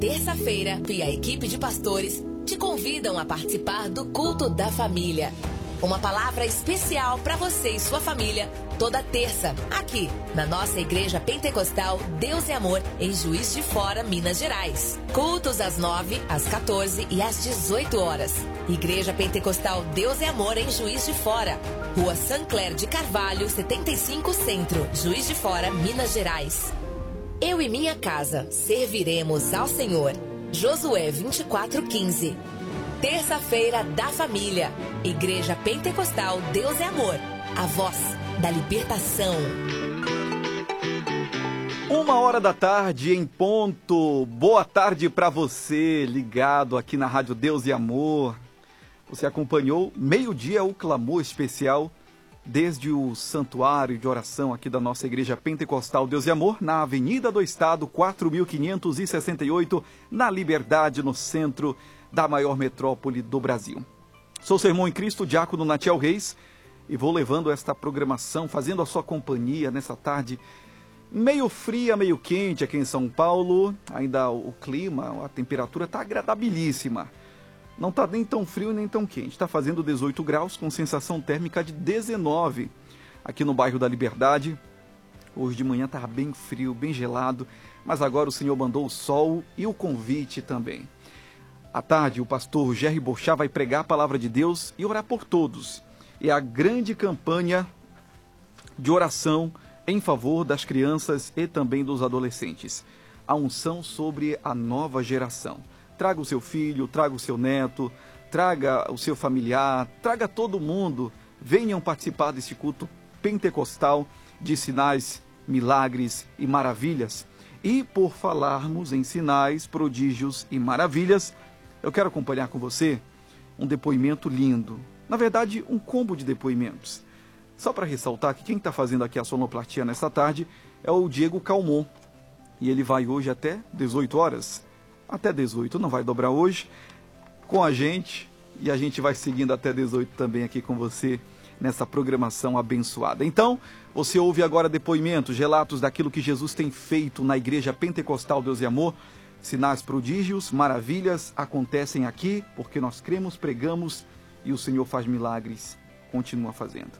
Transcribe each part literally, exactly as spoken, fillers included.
Terça-feira, e a equipe de pastores te convidam a participar do Culto da Família. Uma palavra especial para você e sua família, toda terça, aqui, na nossa Igreja Pentecostal Deus e Amor, em Juiz de Fora, Minas Gerais. Cultos às nove, às quatorze e às dezoito horas. Igreja Pentecostal Deus e Amor, em Juiz de Fora. Rua Sancler de Carvalho, setenta e cinco Centro, Juiz de Fora, Minas Gerais. Eu e minha casa serviremos ao Senhor. Josué vinte e quatro, quinze. Terça-feira da Família. Igreja Pentecostal Deus é Amor. A voz da libertação. Uma hora da tarde em ponto. Boa tarde para você, ligado aqui na Rádio Deus e Amor. Você acompanhou meio-dia o clamor especial desde o santuário de oração aqui da nossa Igreja Pentecostal Deus e Amor, na Avenida do Estado, quatro mil quinhentos e sessenta e oito, na Liberdade, no centro da maior metrópole do Brasil. Sou seu irmão em Cristo, diácono Natiel Reis, e vou levando esta programação, fazendo a sua companhia nessa tarde meio fria, meio quente aqui em São Paulo. Ainda o clima, a temperatura está agradabilíssima. Não está nem tão frio nem tão quente. Está fazendo dezoito graus com sensação térmica de dezenove aqui no bairro da Liberdade. Hoje de manhã estava bem frio, bem gelado, mas agora o Senhor mandou o sol e o convite também. À tarde, o pastor Jerry Bochá vai pregar a palavra de Deus e orar por todos. É a grande campanha de oração em favor das crianças e também dos adolescentes. A unção sobre a nova geração. Traga o seu filho, traga o seu neto, traga o seu familiar, traga todo mundo. Venham participar desse culto pentecostal de sinais, milagres e maravilhas. E por falarmos em sinais, prodígios e maravilhas, eu quero acompanhar com você um depoimento lindo. Na verdade, um combo de depoimentos. Só para ressaltar que quem está fazendo aqui a sonoplastia nesta tarde é o Diego Calmon. E ele vai hoje até dezoito horas. Até dezoito, não vai dobrar hoje, com a gente. E a gente vai seguindo até dezoito também aqui com você nessa programação abençoada. Então, você ouve agora depoimentos, relatos daquilo que Jesus tem feito na Igreja Pentecostal Deus e Amor. Sinais, prodígios, maravilhas acontecem aqui, porque nós cremos, pregamos e o Senhor faz milagres, continua fazendo.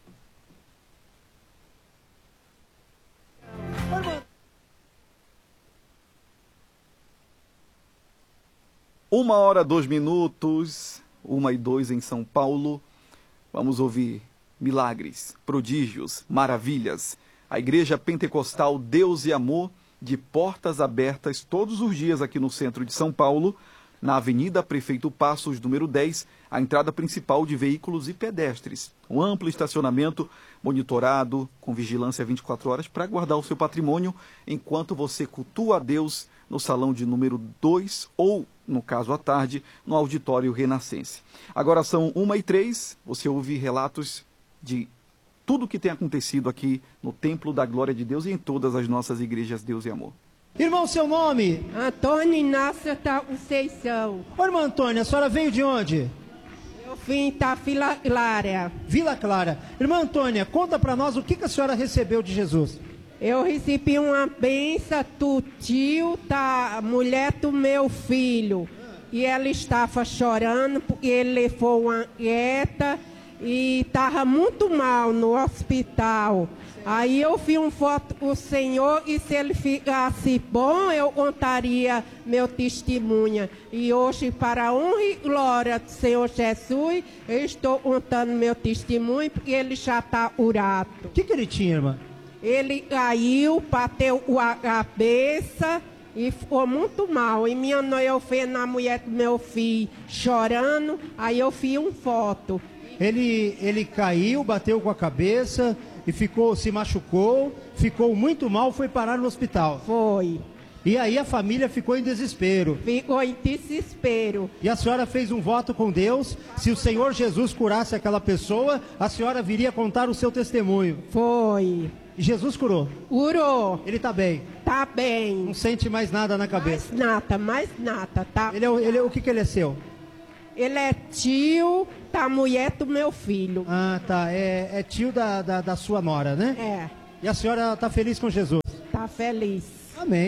Uma hora, dois minutos, uma e dois em São Paulo. Vamos ouvir milagres, prodígios, maravilhas. A Igreja Pentecostal Deus e Amor, de portas abertas todos os dias aqui no centro de São Paulo, na Avenida Prefeito Passos, número dez, a entrada principal de veículos e pedestres. Um amplo estacionamento monitorado, com vigilância vinte e quatro horas, para guardar o seu patrimônio, enquanto você cultua a Deus no salão de número dois ou, no caso à tarde, no auditório Renascense. Agora são uma e três, você ouve relatos de tudo o que tem acontecido aqui no Templo da Glória de Deus e em todas as nossas igrejas Deus e Amor. Irmão, seu nome? Antônio Inácio da Conceição. Ô, irmã Antônia, a senhora veio de onde? Eu vim da Vila Clara. Vila Clara. Irmã Antônia, conta pra nós o que, que a senhora recebeu de Jesus. Eu recebi uma bênção do tio da mulher do meu filho. E ela estava chorando porque ele levou uma dieta e estava muito mal no hospital. Aí eu vi um foto do Senhor e se ele ficasse bom, eu contaria meu testemunho. E hoje, para a honra e glória do Senhor Jesus, eu estou contando meu testemunho porque ele já está curado. O que, que ele tinha, irmã? Ele caiu, bateu a cabeça e ficou muito mal. E minha noiva, eu vi na mulher do meu filho chorando, aí eu vi uma foto. Ele, ele caiu, bateu com a cabeça e ficou, se machucou, ficou muito mal, foi parar no hospital. Foi. E aí a família ficou em desespero. Ficou em desespero. E a senhora fez um voto com Deus, se o Senhor Jesus curasse aquela pessoa, a senhora viria contar o seu testemunho. Foi. E Jesus curou? Curou. Ele tá bem? Tá bem. Não sente mais nada na cabeça? Mais nada, mais nada, tá? Ele é, ele, o que que ele é seu? Ele é tio da mulher do meu filho. Ah, tá. É, é tio da, da, da sua nora, né? É. E a senhora tá feliz com Jesus? Tá feliz. Amém.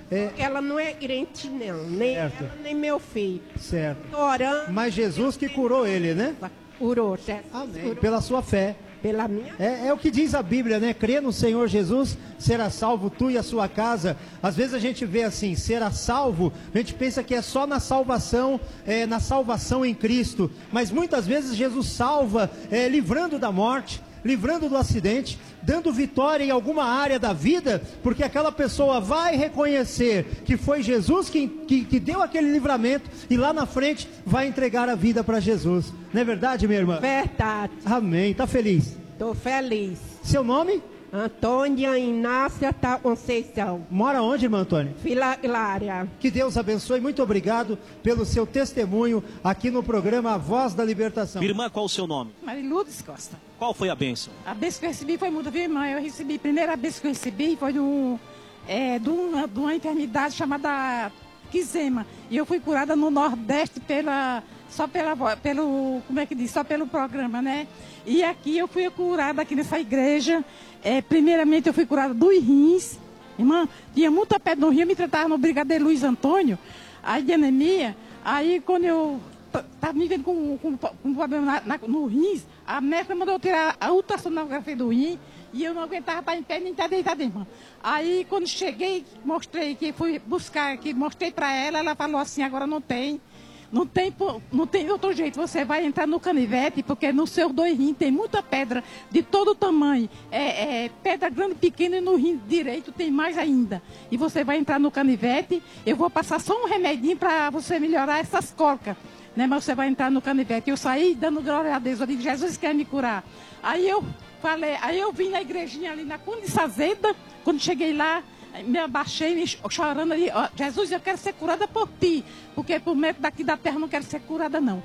É, Ela não é crente, não. Nem Certo. ela, nem meu filho. certo. Tô orando. Mas Jesus que curou ele, né? Curou, Jesus. Amém. Curou Pela sua fé. pela minha. É, é o que diz a Bíblia, né? Crê no Senhor Jesus, será salvo tu e a sua casa. Às vezes a gente vê assim, será salvo, a gente pensa que é só na salvação, é, na salvação em Cristo. Mas muitas vezes Jesus salva, é, livrando da morte, livrando do acidente, dando vitória em alguma área da vida, porque aquela pessoa vai reconhecer que foi Jesus que, que, que deu aquele livramento e lá na frente vai entregar a vida para Jesus. Não é verdade, minha irmã? Verdade. Amém. Tá feliz? Tô feliz. Seu nome? Antônia Inácia da Conceição. Mora onde, irmã Antônia? Vila Hilária. Que Deus abençoe. Muito obrigado pelo seu testemunho aqui no programa A Voz da Libertação. Irmã, qual o seu nome? Mariludes Costa. Qual foi a bênção? A bênção que eu recebi foi muita, viu, irmã? Eu recebi, a primeira bênção que eu recebi foi de, um, é, de, uma, de uma enfermidade chamada quizema. E eu fui curada no Nordeste pela, só pela, pelo, como é que diz? Só pelo programa, né? E aqui eu fui curada aqui nessa igreja. É, primeiramente eu fui curada dos rins. Irmã, tinha muita pedra no rim, eu me tratava no Brigadeiro Luiz Antônio, aí de anemia. Aí quando eu estava me vendo com, com, com um problema na, na, no rins, a médica mandou eu tirar a ultrassonografia do rim e eu não aguentava estar em pé nem estar deitada, irmã. Aí quando cheguei, mostrei que fui buscar aqui, mostrei para ela, ela falou assim, agora não tem. Não tem, não tem outro jeito, você vai entrar no canivete, porque no seu dois rins tem muita pedra de todo tamanho. É, é pedra grande, pequena, e no rim direito tem mais ainda. E você vai entrar no canivete, eu vou passar só um remedinho para você melhorar essas cólicas. Né? Mas você vai entrar no canivete. Eu saí dando glória a Deus, eu digo, Jesus quer me curar. Aí eu falei, aí eu vim na igrejinha ali na Cunha de Sazeda, quando cheguei lá, me abaixei, me chorando ali, ó, Jesus, eu quero ser curada por ti, porque por médico daqui da terra eu não quero ser curada não.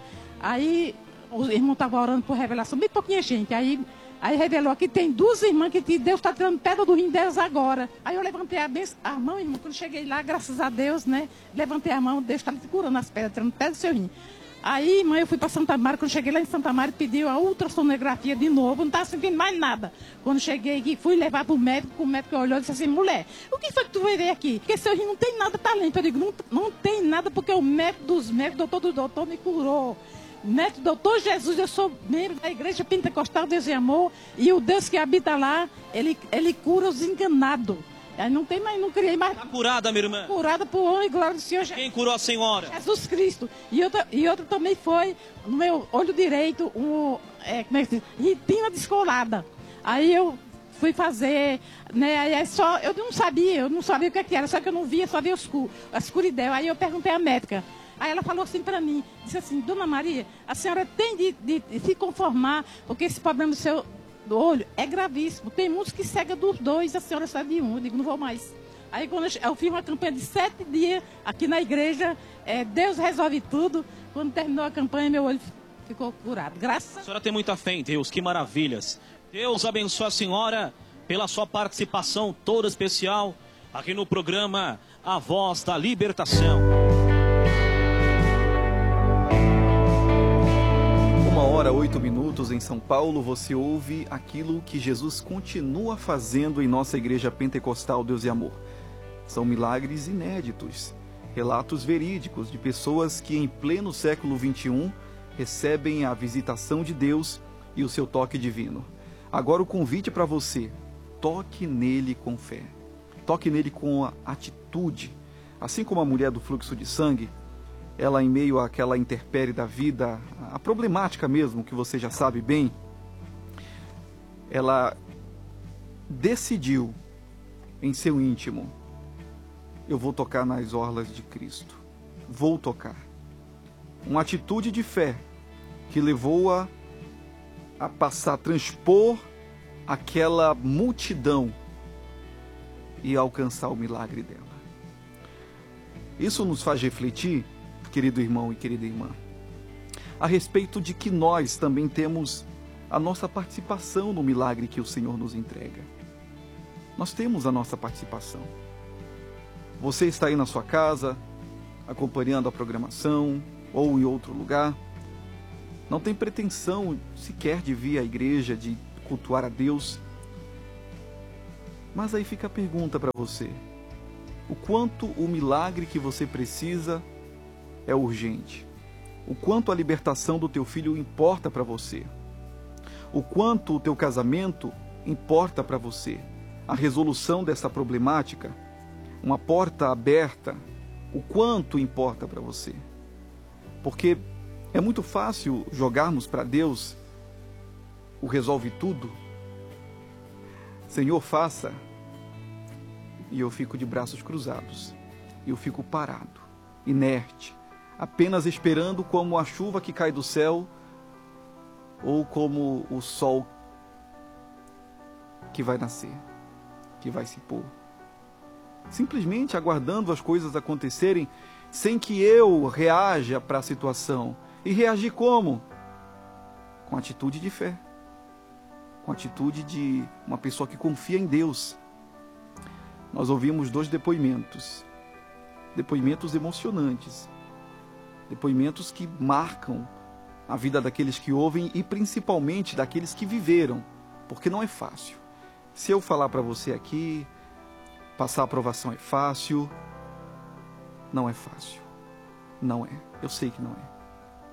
Aí o irmão estava orando por revelação, bem pouquinha gente, aí, aí revelou que tem duas irmãs que Deus está tirando pedra do rim delas agora. Aí eu levantei a, benção, a mão, irmão, quando cheguei lá, graças a Deus, né, levantei a mão, Deus está me curando as pedras, tirando pedra do seu rim. Aí, mãe, eu fui para Santa Maria, quando cheguei lá em Santa Maria, pediu a ultrassonografia de novo, não estava sentindo mais nada. Quando cheguei aqui, fui levar para o médico, o médico olhou e disse assim, mulher, o que foi que tu veio aqui? Porque seu rim não tem nada, tá limpo. Eu digo, não, não tem nada, porque o médico dos médicos, doutor do doutor, me curou. Médico doutor Jesus, eu sou membro da Igreja Pentecostal Deus e Amor, e o Deus que habita lá, ele, ele cura os enganados. Aí não tem mais, não criei mais. Está curada, minha irmã? Curada por honra e glória do Senhor Jesus. Quem curou a senhora? Jesus Cristo. E outra, e outra também foi, no meu olho direito, um, é, como é que se diz? Retina descolada. Aí eu fui fazer, né, aí é só, eu não sabia, eu não sabia o que, é que era, só que eu não via, só via escuro, a escuridão. Aí eu perguntei à médica. Aí ela falou assim para mim, disse assim, Dona Maria, a senhora tem de, de, de se conformar, porque esse problema do seu do olho é gravíssimo. Tem muitos que cegam dos dois, a senhora sabe de um. Eu digo, não vou mais. Aí quando eu, eu fiz uma campanha de sete dias aqui na igreja, é, Deus resolve tudo. Quando terminou a campanha, meu olho ficou curado. Graças a A senhora tem muita fé em Deus, que maravilhas. Deus abençoe a senhora pela sua participação toda especial aqui no programa A Voz da Libertação. Uma hora, oito minutos em São Paulo, você ouve aquilo que Jesus continua fazendo em nossa Igreja Pentecostal Deus e Amor. São milagres inéditos, relatos verídicos de pessoas que em pleno século vinte e um recebem a visitação de Deus e o seu toque divino. Agora o convite para você, toque nele com fé, toque nele com a atitude. Assim como a mulher do fluxo de sangue, ela em meio àquela intempérie da vida, a problemática mesmo, que você já sabe bem, ela decidiu em seu íntimo, eu vou tocar nas orlas de Cristo, vou tocar. Uma atitude de fé que levou-a a passar, a transpor aquela multidão e alcançar o milagre dela. Isso nos faz refletir, querido irmão e querida irmã, a respeito de que nós também temos a nossa participação no milagre que o Senhor nos entrega. Nós temos a nossa participação. Você está aí na sua casa, acompanhando a programação, ou em outro lugar, não tem pretensão sequer de vir à igreja, de cultuar a Deus, mas aí fica a pergunta para você, o quanto o milagre que você precisa é urgente, o quanto a libertação do teu filho importa para você, o quanto o teu casamento importa para você, a resolução dessa problemática, uma porta aberta, o quanto importa para você. Porque é muito fácil jogarmos para Deus o resolve tudo. Senhor, faça. E eu fico de braços cruzados. Eu fico parado, inerte, apenas esperando como a chuva que cai do céu ou como o sol que vai nascer, que vai se pôr. Simplesmente aguardando as coisas acontecerem sem que eu reaja para a situação. E reagir como? Com atitude de fé. Com atitude de uma pessoa que confia em Deus. Nós ouvimos dois depoimentos. Depoimentos emocionantes. Depoimentos que marcam a vida daqueles que ouvem e principalmente daqueles que viveram. Porque não é fácil. Se eu falar para você aqui, passar a aprovação é fácil. Não é fácil. Não é. Eu sei que não é.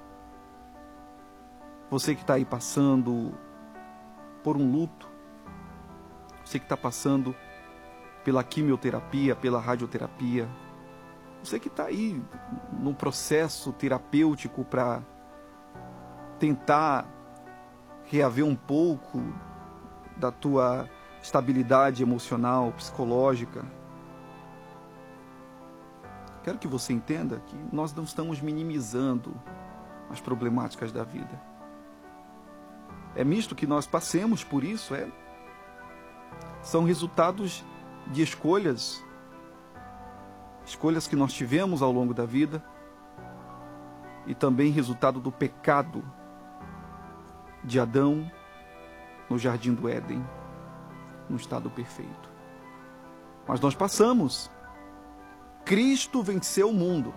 Você que está aí passando por um luto, você que está passando pela quimioterapia, pela radioterapia, você que está aí num processo terapêutico para tentar reaver um pouco da tua estabilidade emocional, psicológica, quero que você entenda que nós não estamos minimizando as problemáticas da vida. É misto que nós passemos por isso, é. São resultados de escolhas, escolhas que nós tivemos ao longo da vida e também resultado do pecado de Adão no Jardim do Éden, no estado perfeito. Mas nós passamos. Cristo venceu o mundo.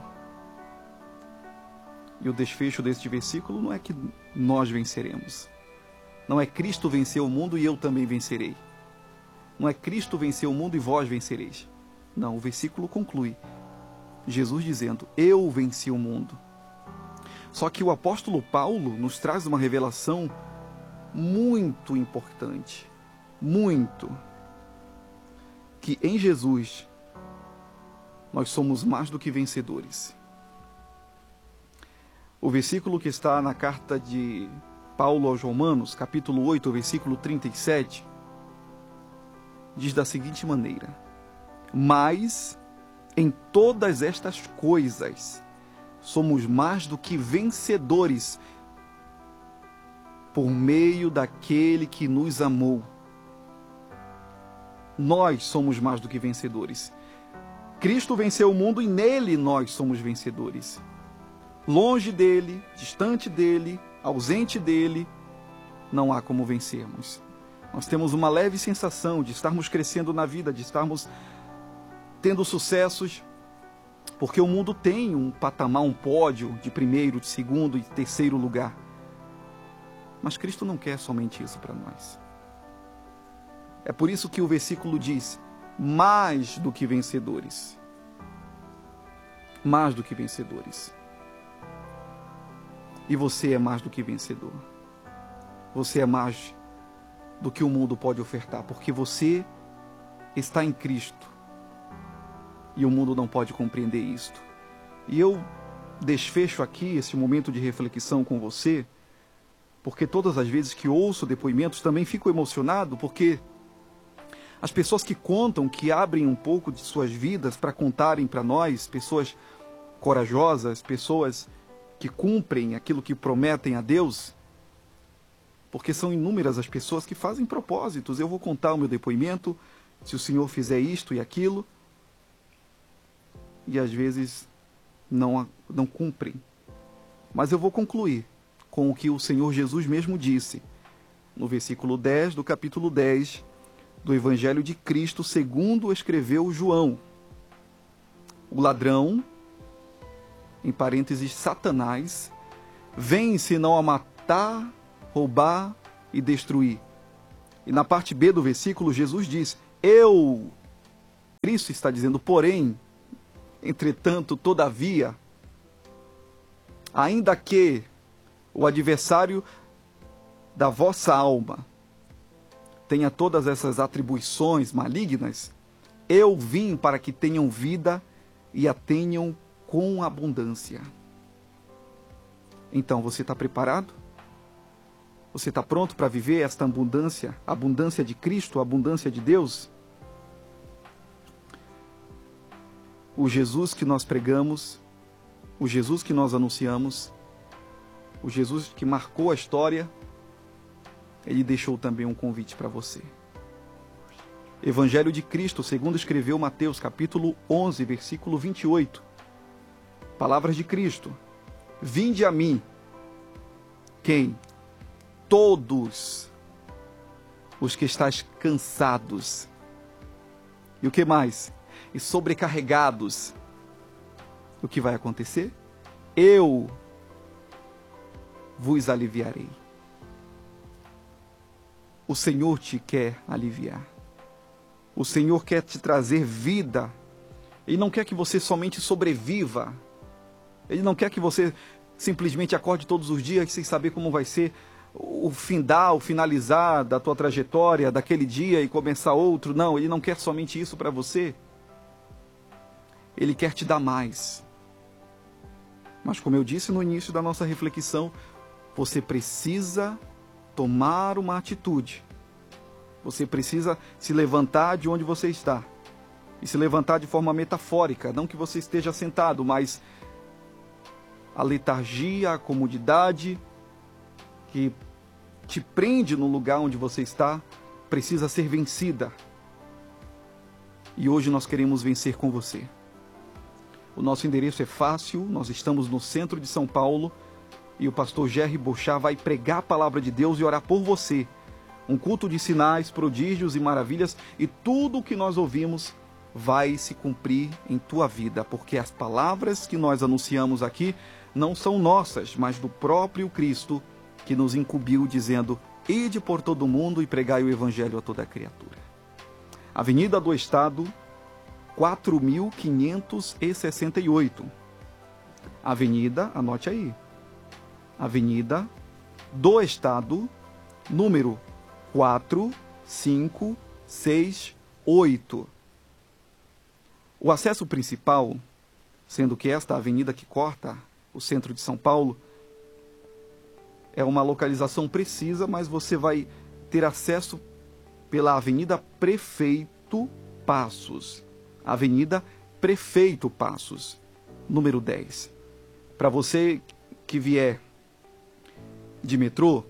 E o desfecho deste versículo não é que nós venceremos. Não é Cristo venceu o mundo e eu também vencerei. Não é Cristo venceu o mundo e vós vencereis. Não, o versículo conclui. Jesus dizendo, eu venci o mundo. Só que o apóstolo Paulo nos traz uma revelação muito importante. Muito. Que em Jesus nós somos mais do que vencedores. O versículo que está na carta de Paulo aos Romanos, capítulo oito, versículo trinta e sete, diz da seguinte maneira: mas em todas estas coisas somos mais do que vencedores por meio daquele que nos amou. Nós somos mais do que vencedores. Cristo venceu o mundo e nele nós somos vencedores. Longe dele, distante dele, ausente dele, não há como vencermos. Nós temos uma leve sensação de estarmos crescendo na vida, de estarmos tendo sucessos, porque o mundo tem um patamar, um pódio de primeiro, de segundo e terceiro lugar. Mas Cristo não quer somente isso para nós. É por isso que o versículo diz, mais do que vencedores. Mais do que vencedores. E você é mais do que vencedor. Você é mais do que o mundo pode ofertar, porque você está em Cristo. E o mundo não pode compreender isto. E eu desfecho aqui esse momento de reflexão com você, porque todas as vezes que ouço depoimentos também fico emocionado, porque as pessoas que contam, que abrem um pouco de suas vidas para contarem para nós, pessoas corajosas, pessoas que cumprem aquilo que prometem a Deus, porque são inúmeras as pessoas que fazem propósitos. Eu vou contar o meu depoimento, se o Senhor fizer isto e aquilo, e às vezes não, não cumprem. Mas eu vou concluir com o que o Senhor Jesus mesmo disse, no versículo dez do capítulo dez do Evangelho de Cristo, segundo escreveu João. O ladrão, em parênteses, Satanás, vem senão a matar, roubar e destruir. E na parte B do versículo, Jesus diz, eu Cristo está dizendo, porém, entretanto, todavia, ainda que o adversário da vossa alma tenha todas essas atribuições malignas, eu vim para que tenham vida e a tenham com abundância. Então, você está preparado? Você está pronto para viver esta abundância, a abundância de Cristo, a abundância de Deus? O Jesus que nós pregamos, o Jesus que nós anunciamos, o Jesus que marcou a história, ele deixou também um convite para você. Evangelho de Cristo, segundo escreveu Mateus, capítulo onze, versículo vinte e oito. Palavras de Cristo. Vinde a mim, quem? Todos os que estáis cansados. E o que mais? E sobrecarregados. O que vai acontecer? Eu vos aliviarei. O Senhor te quer aliviar. O Senhor quer te trazer vida. Ele não quer que você somente sobreviva. Ele não quer que você simplesmente acorde todos os dias sem saber como vai ser o findar, o finalizar da tua trajetória, daquele dia e começar outro. Não, Ele não quer somente isso para você. Ele quer te dar mais. Mas como eu disse no início da nossa reflexão, você precisa tomar uma atitude. Você precisa se levantar de onde você está. E se levantar de forma metafórica, não que você esteja sentado, mas a letargia, a comodidade que te prende no lugar onde você está, precisa ser vencida. E hoje nós queremos vencer com você. O nosso endereço é fácil, nós estamos no centro de São Paulo e o pastor Jerry Bochá vai pregar a palavra de Deus e orar por você. Um culto de sinais, prodígios e maravilhas, e tudo o que nós ouvimos vai se cumprir em tua vida, porque as palavras que nós anunciamos aqui não são nossas, mas do próprio Cristo, que nos incumbiu dizendo, ide por todo o mundo e pregai o evangelho a toda criatura. Avenida do Estado, quatro mil quinhentos e sessenta e oito. Avenida, anote aí, Avenida do Estado, número quatro cinco seis oito. O acesso principal, sendo que esta avenida que corta o centro de São Paulo, é uma localização precisa, mas você vai ter acesso pela Avenida Prefeito Passos. Avenida Prefeito Passos, número dez. Para você que vier de metrô,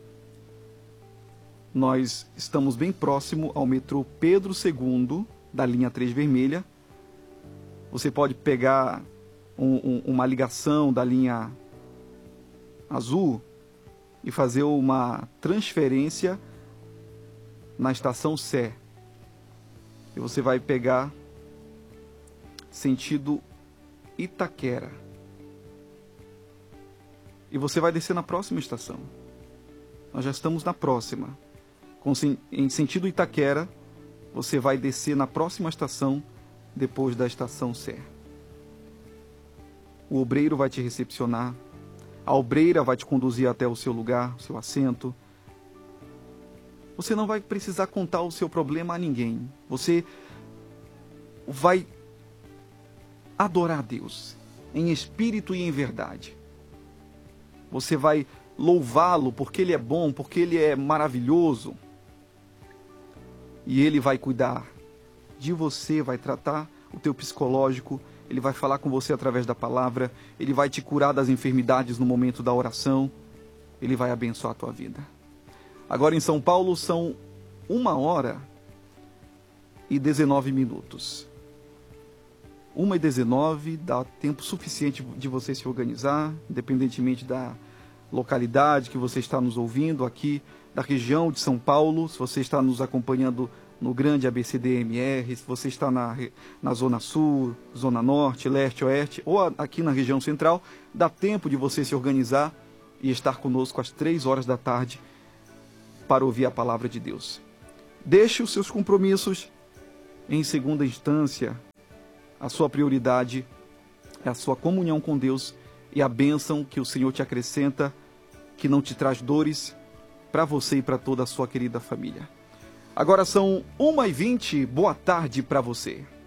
nós estamos bem próximo ao metrô Pedro segundo, da linha três vermelha. Você pode pegar um, um, uma ligação da linha azul e fazer uma transferência na estação Sé. E você vai pegar sentido Itaquera. E você vai descer na próxima estação. Nós já estamos na próxima. Com, em sentido Itaquera, você vai descer na próxima estação, depois da estação Sé. O obreiro vai te recepcionar. A obreira vai te conduzir até o seu lugar, o seu assento. Você não vai precisar contar o seu problema a ninguém. Você vai adorar a Deus, em espírito e em verdade. Você vai louvá-lo porque Ele é bom, porque Ele é maravilhoso. E Ele vai cuidar de você, vai tratar o teu psicológico, Ele vai falar com você através da palavra, Ele vai te curar das enfermidades no momento da oração, Ele vai abençoar a tua vida. Agora em São Paulo são uma hora e dezenove minutos. Uma e dezenove, dá tempo suficiente de você se organizar, independentemente da localidade que você está nos ouvindo, aqui da região de São Paulo, se você está nos acompanhando no grande A B C D M R, se você está na, na Zona Sul, Zona Norte, Leste, Oeste, ou aqui na região central, dá tempo de você se organizar e estar conosco às três horas da tarde para ouvir a palavra de Deus. Deixe os seus compromissos em segunda instância, a sua prioridade é a sua comunhão com Deus e a bênção que o Senhor te acrescenta, que não te traz dores, para você e para toda a sua querida família. Agora são uma e vinte, boa tarde para você.